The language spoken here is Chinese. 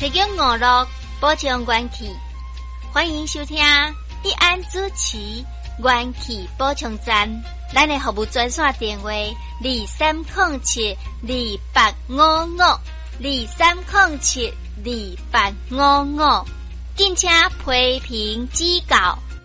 提供娱乐，补充元气。欢迎收听义安主持元气补充站。咱的服务专线电话23072855，23072855，敬请批评指教。